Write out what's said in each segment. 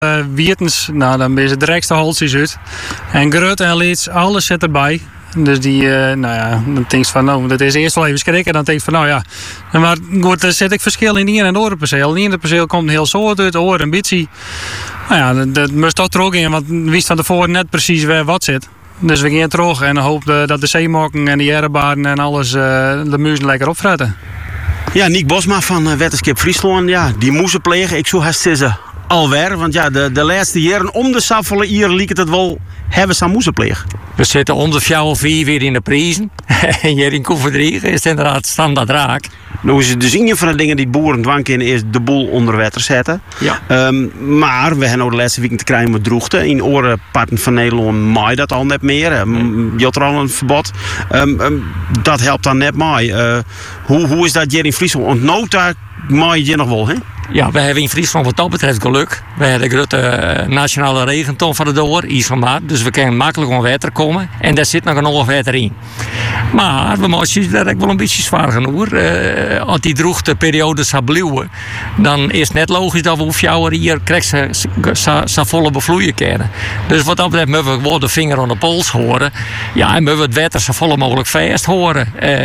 Wietens, nou dan ben je de direktste holtjes uit. En grut en leeds, alles zit erbij. Dus die, dan denk je van, nou, dat is eerst wel even schrikken. Dan denk je van, nou ja. Maar goed, er zit ik verschil in die en het orenperceel. In het perceel komt een heel soort uit, oor en bitsie. Nou ja, dat moest toch terug in, want we wisten van tevoren net precies waar wat zit. Dus we gaan terug en hopen dat de zeemokken en de jerrebaren en alles de muizen lekker opfretten. Ja, Niek Bosma van Wetenschap Friesland. Ja, die moesten plegen. Ik zou haast zeggen alweer. Want ja, de laatste jaren om de Saffelen hier liep het wel hebben ze aan moesten plegen. We zitten om de 4 of 4 weer in de prijzen. En hier in Koeverdriegen is het inderdaad standaard raak. Nou is het dus een van de dingen die boeren dwang in is de boel onder water zetten. Ja. Maar we hebben de laatste weken te krijgen met droogte. In orenparten van Nederland maai dat al net meer. Je had er al een verbod. Dat helpt dan net mee. Hoe is dat hier in Friesland? Want nou daar maai je nog wel, hè? Ja, we hebben in Friesland wat dat betreft geluk. We hebben de grote nationale regenton van de door, IJsselmaat. Dus we kunnen makkelijk om water komen. En daar zit nog een oog water in. Maar we moeten daar wel een beetje zwaar genoeg. Als die droogte periode zou blijven, dan is het net logisch dat we op jouw hier zo volle bevloeien kunnen. Dus wat dat betreft moeten we gewoon de vinger aan de pols horen. Ja, en moeten we het water zo vol mogelijk vast horen.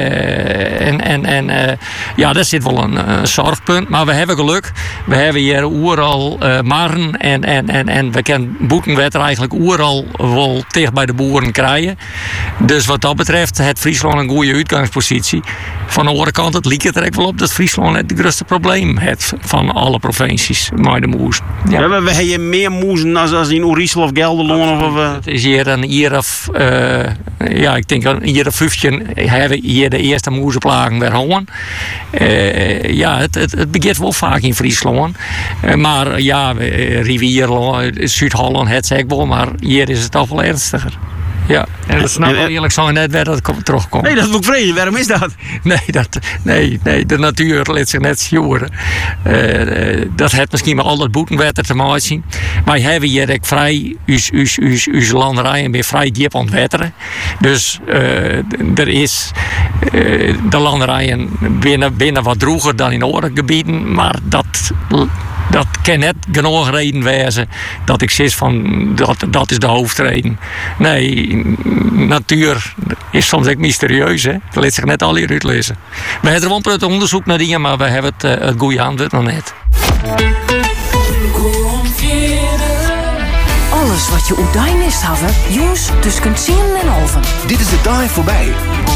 Ja, dat zit wel een zorgpunt. Maar we hebben geluk. We hebben hier overal marren en we kunnen boetenwetter eigenlijk overal wel tegen bij de boeren krijgen. Dus wat dat betreft heeft Friesland een goede uitgangspositie. Van de andere kant, het lijkt er echt wel op dat Friesland het grootste probleem heeft van alle provincies met de moes. Ja. We hebben meer moezen als in Oerisel of Gelderland? Het is hier een jaar of, ik denk een jaar of 15 hebben we hier de eerste moezenplagen weer gewoon. Het begint wel vaak in Friesland. Maar ja, Rivierland, Zuid-Holland, het zeg wel, maar hier is het toch wel ernstiger. Ja, en dat snap ik eerlijk zo net weer dat het terugkomt. Nee, dat is ook vreemd. Waarom is dat? Nee, de natuur laat zich net sjoeren. Dat heeft misschien met al dat boetenwetter te maken. Wij hebben hier ook vrij, uw landerijen weer vrij diep aan het wetteren. Dus er is de landerijen binnen wat droger dan in andere gebieden, maar dat kan net genoeg reden wezen dat ik zeg van dat is de hoofdreden. Nee, natuur is soms ook mysterieus. Hè? Dat laat zich net al hier uitlezen. We hebben er wel een onderzoek naar dingen, maar we hebben het goede antwoord nog net. Alles wat je uit mist hebben, jongens, tussen 10 en 11. Dit is de dag voorbij.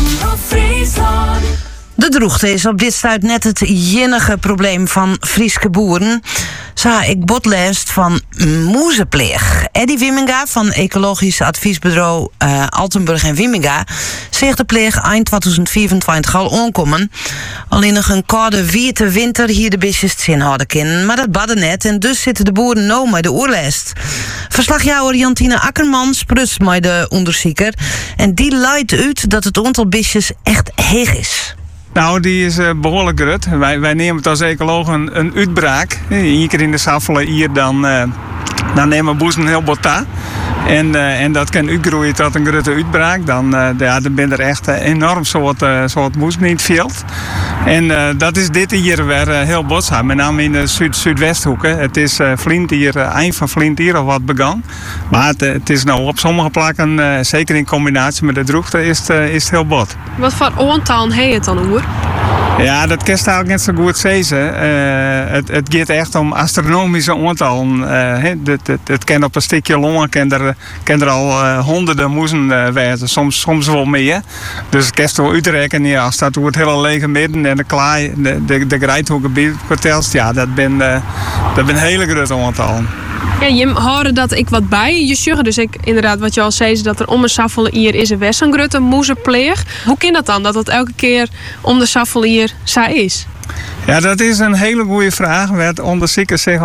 De droogte is op dit stuit net het jinnige probleem van Frieske boeren. Zo ik botleest van moezenpleeg. Eddie Wimminga van ecologisch adviesbureau Altenburg en Wimminga zegt de pleeg eind 2024 al onkomen. Alleen nog een koude witte winter hier de bisjes het zin hadden kunnen. Maar dat badde net en dus zitten de boeren nou met de oorlest. Verslagjouwer Jantine Akkerman sprutst met de onderzoeker. En die leidt uit dat het aantal bisjes echt heeg is. Nou, die is behoorlijk groot. Wij nemen het als ecologen een uitbraak. Eén keer in de Saffelen hier, dan nemen boezen heel bota. En dat kan uitgroeien tot een grote uitbraak. Dan ben er echt enorm soort boezen in het veld. En dat is dit hier weer heel botzaam. Met name in de Zuidwesthoeken. Het is eind van Flint hier al wat begonnen. Maar het is nou op sommige plekken, zeker in combinatie met de droogte, is het heel bot. Wat voor aantallen heeft het dan hoor? Ja, dat kan je eigenlijk net zo goed zeggen. Het gaat echt om astronomische aantallen. Het kan op een stukje longen kan er al honderden moezen wezen, soms wel meer. Dus het kan je wel uitrekenen als dat het hele lege midden en de klaai, de Grijthoekgebied vertelt. Ja, dat ben hele grote aantallen. Ja, je hoorde dat ik wat bij. Je zegt dus inderdaad wat je al zei, dat er om een Saffelen hier is een Wessengrutte moezenpleeg. Hoe kan dat dan, dat het elke keer om de Saffelen hier zij is? Ja, dat is een hele goede vraag. Werd onderzoekers zich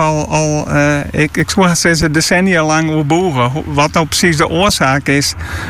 ik zou zeggen decennia lang overbogen. Wat nou precies de oorzaak is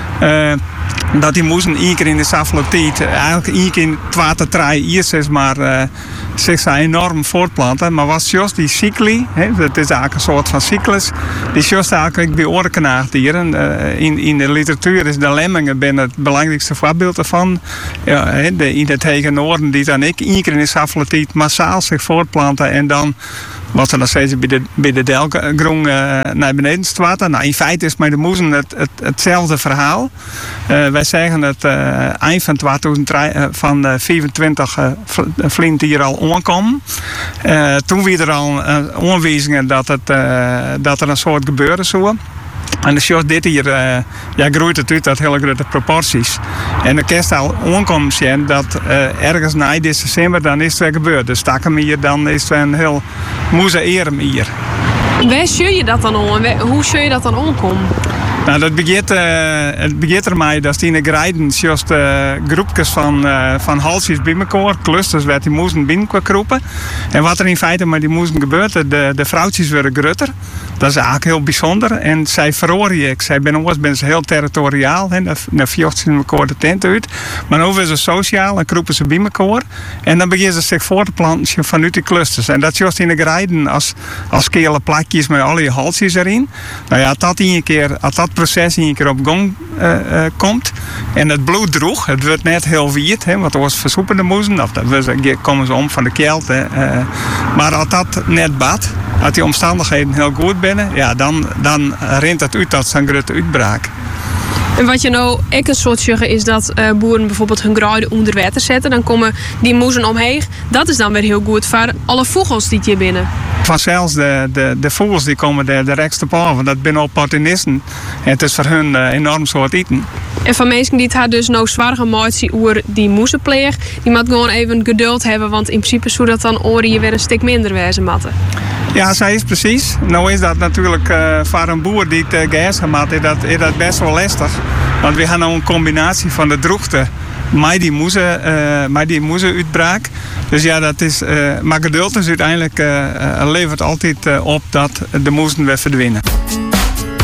dat die moezen één keer in de Saffelen-tijd, eigenlijk één keer in 2 tot 3 jaar zeg maar, zich enorm voortplanten. Maar was juist die cycli, dat is eigenlijk een soort van cyclus, die is juist eigenlijk bij orenknaagdieren. In de literatuur is de lemmingen het belangrijkste voorbeeld ervan. Ja, in het hege noorden die dan één keer in de Saffelen-tijd massaal zich voortplanten en dan wat er nog steeds bij de delgroen naar beneden staat. Nou, in feite is met de moezen hetzelfde verhaal. Wij zeggen dat eind van 2025 Flint hier al aankomen. Toen weer er al aanwijzingen dat er een soort gebeuren zou. En dus dit hier groeit het uit tot hele grote proporties. En de kerst al aankomen zien dat ergens na december dan is het weer gebeurd. Dus stakken hier dan is het een heel moeze erem hier. Waar zul je dat dan om? Hoe zul je dat dan omkomen? Nou, het begint ermee dat in de grijden juist groepjes van halsjes bij elkaar, clusters, waar die moesten binnenkroepen. En wat er in feite met die moesten gebeurt, de vrouwtjes worden groter. Dat is eigenlijk heel bijzonder. En zij verroren zij ben ze heel territoriaal. Dan vjocht ze elkaar de tent uit. Maar nu zijn ze sociaal en kroepen ze bij elkaar. En dan beginnen ze zich voor te planten vanuit die clusters. En dat is juist in de grijden als kele plakjes met al die halsjes erin. Nou ja, als dat proces in een keer op gang komt en het bloed droeg, het wordt net heel wit, want dat was versoepende moezen, of dat komen ze om van de kelt. Maar als dat net bad, als die omstandigheden heel goed binnen, ja, dan rent het uit tot zo'n grote uitbraak. En wat je nou ook een soort zeggen is dat boeren bijvoorbeeld hun gruiden onder water zetten. Dan komen die moezen omheen. Dat is dan weer heel goed voor alle vogels die hier binnen. Vanzelfs de vogels die komen de rekste pa, want dat zijn opportunisten. En het is voor hun enorm soort eten. En van mensen die het haar dus nou zwaar gemaakt over die moezenpleeg, die moet gewoon even geduld hebben, want in principe zou dat dan oren je weer een stuk minder wezen matten. Ja, zij is precies. Nou is dat natuurlijk voor een boer die het gas gemaakt is dat best wel lastig. Want we gaan nou een combinatie van de droogte met die moezenuitbraak. Dus ja, dat is, maar geduld is uiteindelijk levert altijd op dat de moezen weer verdwijnen.